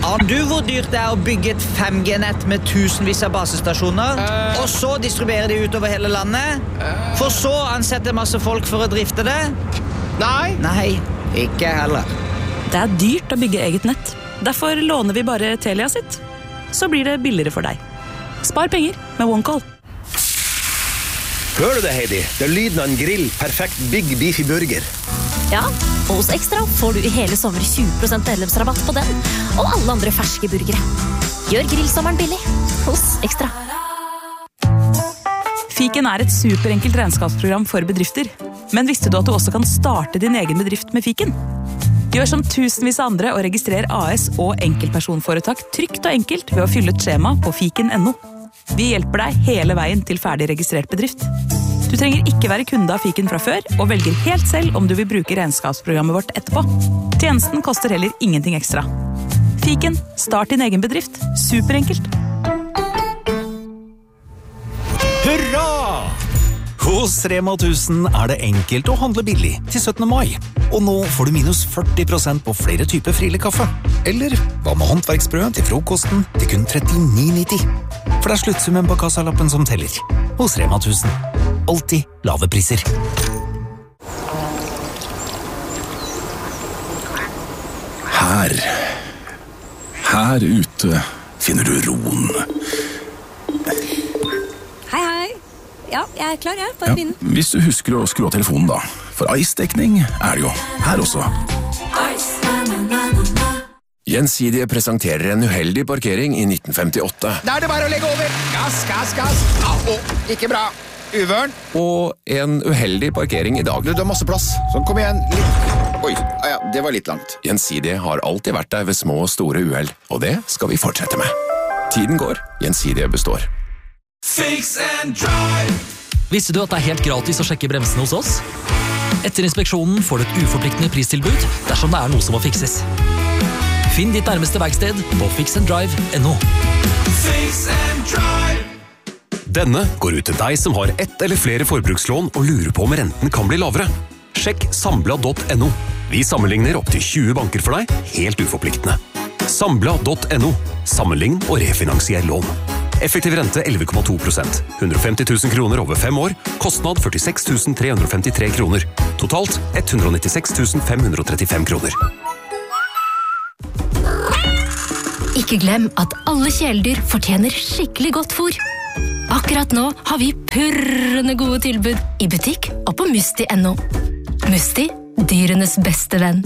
Aner du hvor dyrt det å bygge et 5G-nett med tusenvis av basestasjoner, og så distribuere de utover hele landet, for så ansette masse folk for å drifte det? Nei, ikke heller. Det dyrt å bygge eget nett. Derfor låner vi bare Telia sitt. Så blir det billigere for deg. Spar penger med OneCall. Hører du det, Heidi? Det lyden av en grill. Perfekt Big Beefy Burger. Ja, og hos Extra får du i hele sommer 20% medlemsrabatt på den, og alle andre ferske burgere. Gjør grillsommeren billig hos Extra. Fiken et superenkelt regnskapsprogram for bedrifter. Men visste du at du også kan starte din egen bedrift med Fiken? Gjør som tusenvis av andre og registrer AS og enkeltpersonforetak trygt og enkelt ved å fylle et skjema på fiken.no. Vi hjelper deg hele veien til ferdig registrert bedrift. Du trenger ikke være kunde av Fiken fra før, og velger helt selv om du vil bruke regnskapsprogrammet vårt etterpå. Tjenesten koster heller ingenting ekstra. Fiken, start din egen bedrift. Superenkelt. Hurra! Hos Rema 1000 det enkelt å handle billig til 17. mai. Og nå får du minus 40% på flere typer Friele kaffe. Eller hva med håndverksbrød til frokosten til kun 39,90. For det sluttsummen på kassalappen som teller. Hos Rema 1000. Alltid lave priser. Her ute finner du roen. Hei. Ja, jeg klar, jeg. Bare begynn. Hvis du husker å skru av telefonen da. For Ice-dekning det jo her også. Gjensidige presenterer en uheldig parkering i 1958. Da det bare å legge over. Gass. Ikke bra. Uvørn. Og en uheldig parkering i dag. Du har masse plass. Så kom igjen. Oi, det var litt langt. Gjensidige har alltid vært der ved små og store uheld, og det skal vi fortsette med. Tiden går, Gjensidige består. Fix and drive. Visste du at det helt gratis å sjekke bremsene hos oss? Etter inspeksjonen får du et uforpliktende pristilbud dersom det noe som må fikses. Finn ditt nærmeste verksted på fixanddrive.no. Fix and drive. Denne går ut til deg som har ett eller flere forbrukslån og lurer på om renten kan bli lavere. Sjekk sambla.no. Vi sammenligner opp til 20 banker for deg, helt uforpliktende. Sambla.no. Sammenlign og refinansier lån. Effektiv rente 11,2%. 150 000 kroner over 5 år. Kostnad 46 353 kroner. Totalt 196 535 kroner. Ikke glem at alle kjæledyr fortjener skikkelig godt fôr. Akkurat nå har vi purrende gode tilbud i butikk og på Musti.no. Musti, dyrenes beste venn.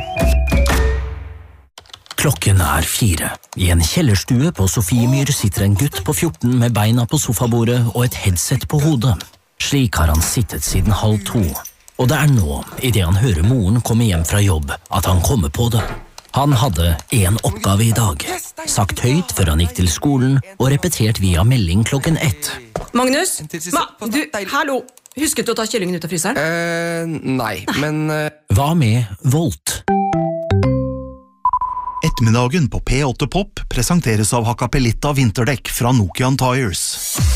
Klokken 4. I en kjellerstue på Sofiemyr sitter en gutt på 14 med beina på sofabordet og et headset på hodet. Slik har han sittet siden 1:30. Og det nå, i det han hører moren komme hjem fra jobb, at han kommer på det. Han hadde en oppgave i dag, sagt høyt før han gikk til skolen og repetert via melding klokken 1. Magnus? Hallo! Husket du å ta kyllingen ut av fryseren? Nei, men... Hva med Volt? Ettermiddagen på P8 Pop presenteres av Hakkapelitta vinterdekk fra Nokian Tires.